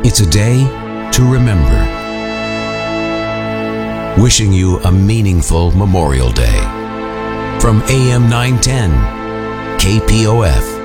It's a day to remember. Wishing you a meaningful Memorial Day. From AM 910, KPOF.